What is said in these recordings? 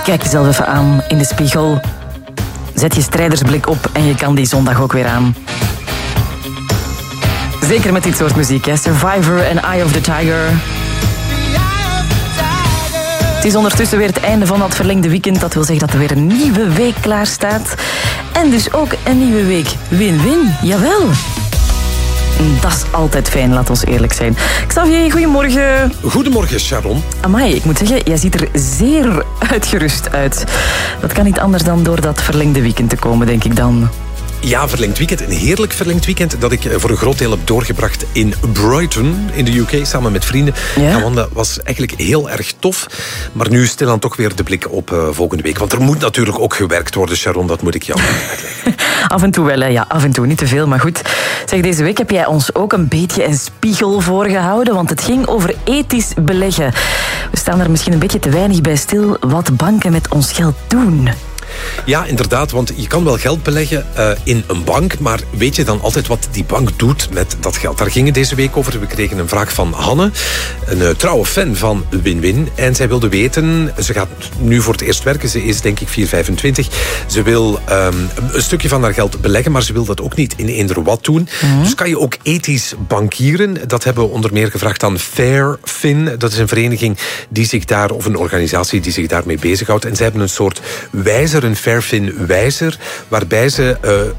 Kijk jezelf even aan in de spiegel. Zet je strijdersblik op en je kan die zondag ook weer aan. Zeker met dit soort muziek, hè. Survivor en Eye of the Tiger. Het is ondertussen weer het einde van dat verlengde weekend. Dat wil zeggen dat er weer een nieuwe week klaar staat. En dus ook een nieuwe week win-win, jawel. Dat is altijd fijn, laat ons eerlijk zijn. Xavier, goedemorgen. Goedemorgen, Sharon. Amai, ik moet zeggen, jij ziet er zeer uitgerust uit. Dat kan niet anders dan door dat verlengde weekend te komen, denk ik dan. Ja, verlengd weekend. Een heerlijk verlengd weekend dat ik voor een groot deel heb doorgebracht in Brighton, in de UK, samen met vrienden. Ja? Want dat was eigenlijk heel erg tof. Maar nu stilaan toch weer de blik op volgende week. Want er moet natuurlijk ook gewerkt worden, Sharon, dat moet ik jou uitleggen. Af en toe wel, hè. Ja, af en toe. Niet te veel, maar goed. Zeg, deze week heb jij ons ook een beetje een spiegel voorgehouden, want het ging over ethisch beleggen. We staan er misschien een beetje te weinig bij stil wat banken met ons geld doen. Ja, inderdaad, want je kan wel geld beleggen in een bank, maar weet je dan altijd wat die bank doet met dat geld? Daar ging het deze week over. We kregen een vraag van Hanne, een trouwe fan van Win-Win. En zij wilde weten, ze gaat nu voor het eerst werken, ze is denk ik 4,25. Ze wil een stukje van haar geld beleggen, maar ze wil dat ook niet in eender wat doen. Dus kan je ook ethisch bankieren? Dat hebben we onder meer gevraagd aan Fairfin. Dat is een vereniging die zich daar, of een organisatie die zich daarmee bezighoudt. En zij hebben een soort wijzer, een Fairfin-wijzer, waarbij ze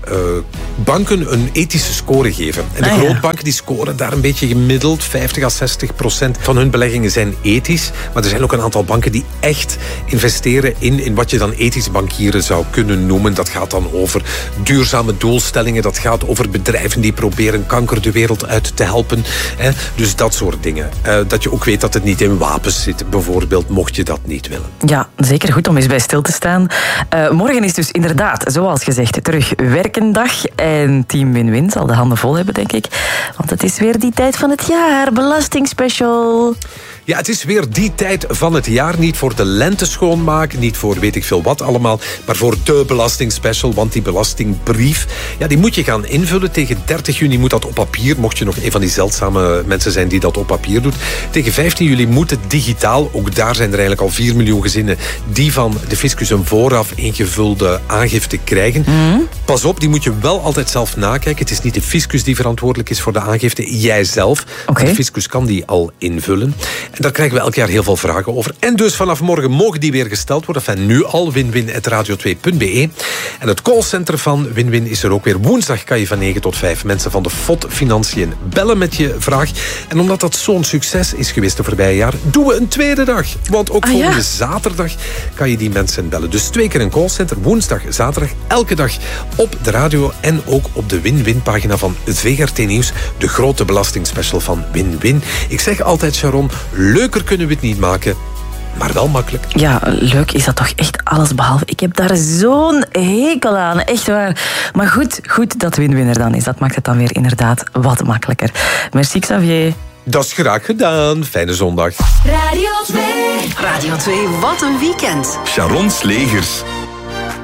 banken een ethische score geven. En de grootbanken die scoren daar een beetje gemiddeld. 50-60% van hun beleggingen zijn ethisch. Maar er zijn ook een aantal banken die echt investeren in wat je dan ethisch bankieren zou kunnen noemen. Dat gaat dan over duurzame doelstellingen. Dat gaat over bedrijven die proberen kanker de wereld uit te helpen. Dus dat soort dingen. Dat je ook weet dat het niet in wapens zit, bijvoorbeeld, mocht je dat niet willen. Ja, zeker goed om eens bij stil te staan. Morgen is dus inderdaad, zoals gezegd, terug werkendag. En Team Win-Win zal de handen vol hebben, denk ik. Want het is weer die tijd van het jaar. Belastingspecial. Ja, het is weer die tijd van het jaar. Niet voor de lente schoonmaak, niet voor weet ik veel wat allemaal, maar voor de belastingspecial. Want die belastingbrief, ja, die moet je gaan invullen. Tegen 30 juni moet dat op papier. Mocht je nog een van die zeldzame mensen zijn die dat op papier doet. Tegen 15 juli moet het digitaal. Ook daar zijn er eigenlijk al 4 miljoen gezinnen die van de fiscus een vooraf ingevulde aangifte krijgen. Pas op, die moet je wel altijd zelf nakijken. Het is niet de fiscus die verantwoordelijk is voor de aangifte. Jijzelf. Okay. De fiscus kan die al invullen. En daar krijgen we elk jaar heel veel vragen over. En dus vanaf morgen mogen die weer gesteld worden. Enfin, nu al, winwin@radio2.be. En het callcenter van Win-Win is er ook weer. Woensdag kan je van 9 tot 5 mensen van de FOD Financiën bellen met je vraag. En omdat dat zo'n succes is geweest de voorbije jaar, doen we een tweede dag. Want ook volgende zaterdag kan je die mensen bellen. Dus 2 keer een callcenter, woensdag, zaterdag, elke dag op de radio en ook op de Win-Win-pagina van VRT Nieuws. De grote belastingspecial van Win-Win. Ik zeg altijd, Sharon, leuker kunnen we het niet maken, maar wel makkelijk. Ja, leuk is dat toch echt alles behalve. Ik heb daar zo'n hekel aan, echt waar. Maar goed dat Win-Win er dan is. Dat maakt het dan weer inderdaad wat makkelijker. Merci, Xavier. Dat is graag gedaan. Fijne zondag. Radio 2. Radio 2, wat een weekend. Sharon Slegers.